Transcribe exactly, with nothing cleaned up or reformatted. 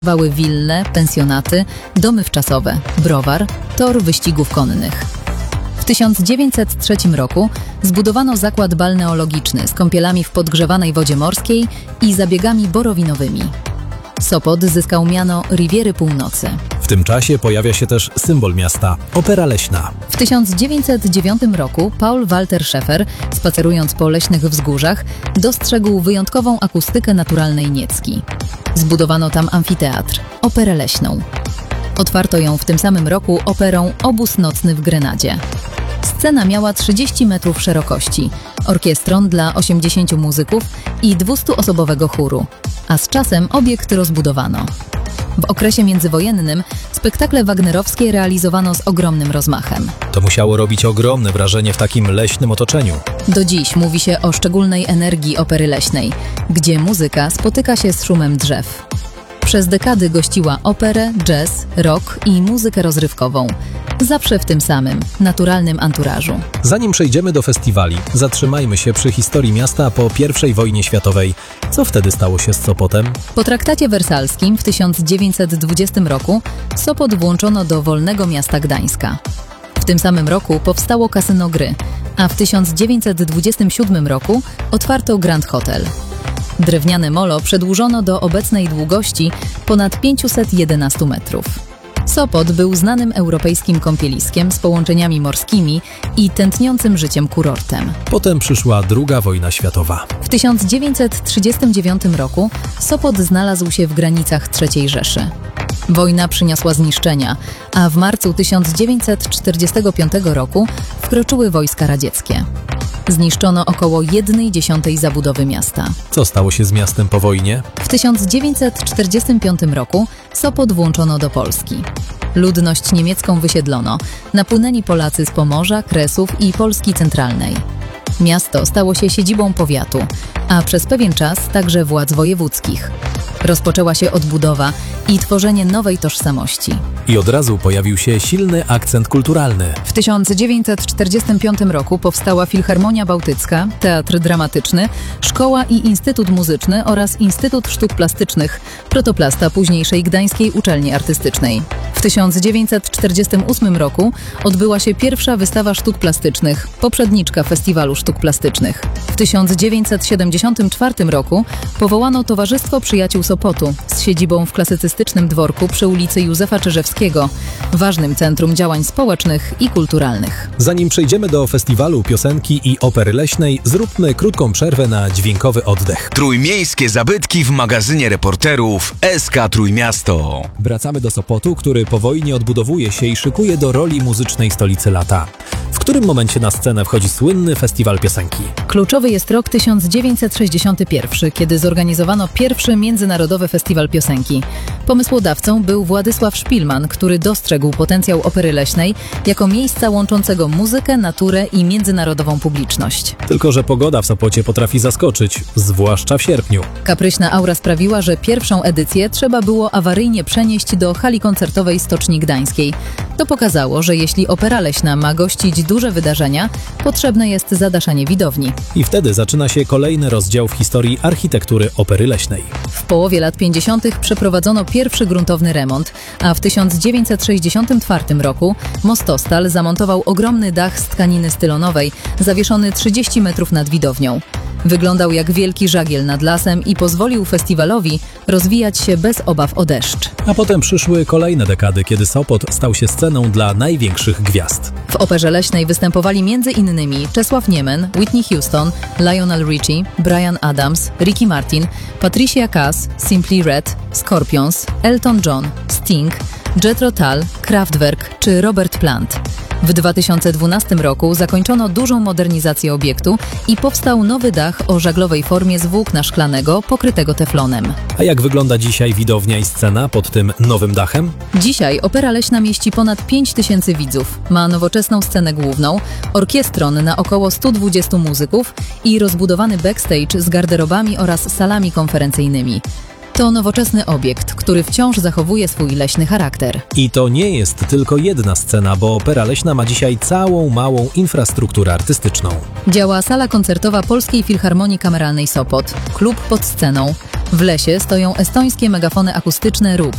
Wały wille, pensjonaty, domy wczasowe, browar, tor wyścigów konnych. W tysiąc dziewięćset trzecim roku zbudowano zakład balneologiczny z kąpielami w podgrzewanej wodzie morskiej i zabiegami borowinowymi. Sopot zyskał miano Riviery Północy. W tym czasie pojawia się też symbol miasta – Opera Leśna. W tysiąc dziewięćset dziewiątym roku Paul Walter Schaeffer, spacerując po leśnych wzgórzach, dostrzegł wyjątkową akustykę naturalnej Niecki. Zbudowano tam amfiteatr – Operę Leśną. Otwarto ją w tym samym roku operą Obóz nocny w Grenadzie. Scena miała trzydzieści metrów szerokości, orkiestron dla osiemdziesięciu muzyków i dwustuosobowego chóru, a z czasem obiekt rozbudowano. W okresie międzywojennym spektakle wagnerowskie realizowano z ogromnym rozmachem. To musiało robić ogromne wrażenie w takim leśnym otoczeniu. Do dziś mówi się o szczególnej energii opery leśnej, gdzie muzyka spotyka się z szumem drzew. Przez dekady gościła operę, jazz, rock i muzykę rozrywkową. Zawsze w tym samym, naturalnym anturażu. Zanim przejdziemy do festiwali, zatrzymajmy się przy historii miasta po pierwszej wojnie światowej. Co wtedy stało się z Sopotem? Po traktacie wersalskim w tysiąc dziewięćset dwudziestym roku Sopot włączono do Wolnego Miasta Gdańska. W tym samym roku powstało kasyno gry, a w tysiąc dziewięćset dwudziestym siódmym roku otwarto Grand Hotel. Drewniane molo przedłużono do obecnej długości ponad pięćset jedenaście metrów. Sopot był znanym europejskim kąpieliskiem z połączeniami morskimi i tętniącym życiem kurortem. Potem przyszła druga wojna światowa. W tysiąc dziewięćset trzydziestym dziewiątym roku Sopot znalazł się w granicach trzeciej Rzeszy. Wojna przyniosła zniszczenia, a w marcu tysiąc dziewięćset czterdziestego piątego roku wkroczyły wojska radzieckie. Zniszczono około jednej dziesiątej zabudowy miasta. Co stało się z miastem po wojnie? W tysiąc dziewięćset czterdziestym piątym roku Sopot włączono do Polski. Ludność niemiecką wysiedlono, napłynęli Polacy z Pomorza, Kresów i Polski Centralnej. Miasto stało się siedzibą powiatu, a przez pewien czas także władz wojewódzkich. Rozpoczęła się odbudowa i tworzenie nowej tożsamości. I od razu pojawił się silny akcent kulturalny. W tysiąc dziewięćset czterdziestym piątym roku powstała Filharmonia Bałtycka, Teatr Dramatyczny, Szkoła i Instytut Muzyczny oraz Instytut Sztuk Plastycznych, protoplasta późniejszej Gdańskiej Uczelni Artystycznej. W tysiąc dziewięćset czterdziestym ósmym roku odbyła się pierwsza wystawa sztuk plastycznych, poprzedniczka Festiwalu Sztuk Plastycznych. W tysiąc dziewięćset siedemdziesiątym czwartym roku powołano Towarzystwo Przyjaciół Sopotu z siedzibą w klasycystycznym dworku przy ulicy Józefa Czyżewskiego, ważnym centrum działań społecznych i kulturalnych. Zanim przejdziemy do festiwalu piosenki i opery leśnej, zróbmy krótką przerwę na dźwiękowy oddech. Trójmiejskie zabytki w magazynie reporterów S K Trójmiasto. Wracamy do Sopotu, który po wojnie odbudowuje się i szykuje do roli muzycznej stolicy lata. W którym momencie na scenę wchodzi słynny festiwal piosenki? Kluczowy jest rok tysiąc dziewięćset sześćdziesiąty pierwszy, kiedy zorganizowano pierwszy międzynarodowy festiwal piosenki. Pomysłodawcą był Władysław Szpilman, który dostrzegł potencjał opery leśnej jako miejsca łączącego muzykę, naturę i międzynarodową publiczność. Tylko że pogoda w Sopocie potrafi zaskoczyć, zwłaszcza w sierpniu. Kapryśna aura sprawiła, że pierwszą edycję trzeba było awaryjnie przenieść do hali koncertowej Stoczni Gdańskiej. To pokazało, że jeśli opera leśna ma gościć duże wydarzenia, potrzebne jest zadaszanie widowni. I wtedy zaczyna się kolejny rozdział w historii architektury opery leśnej. W połowie lat pięćdziesiątych przeprowadzono pierwszy gruntowny remont, a w tysiąc dziewięćset sześćdziesiątym czwartym roku Mostostal zamontował ogromny dach z tkaniny stylonowej, zawieszony trzydzieści metrów nad widownią. Wyglądał jak wielki żagiel nad lasem i pozwolił festiwalowi rozwijać się bez obaw o deszcz. A potem przyszły kolejne dekady, kiedy Sopot stał się sceną dla największych gwiazd. W operze leśnej występowali między innymi Czesław Niemen, Whitney Houston, Lionel Richie, Bryan Adams, Ricky Martin, Patricia Cass, Simply Red, Scorpions, Elton John, Sting, Jethro Tull, Kraftwerk czy Robert Plant. W dwa tysiące dwunastym roku zakończono dużą modernizację obiektu i powstał nowy dach o żaglowej formie z włókna szklanego pokrytego teflonem. A jak wygląda dzisiaj widownia i scena pod tym nowym dachem? Dzisiaj opera leśna mieści ponad pięć tysięcy widzów, ma nowoczesną scenę główną, orkiestron na około stu dwudziestu muzyków i rozbudowany backstage z garderobami oraz salami konferencyjnymi. To nowoczesny obiekt, który wciąż zachowuje swój leśny charakter. I to nie jest tylko jedna scena, bo opera leśna ma dzisiaj całą małą infrastrukturę artystyczną. Działa sala koncertowa Polskiej Filharmonii Kameralnej Sopot, klub pod sceną. W lesie stoją estońskie megafony akustyczne R U B,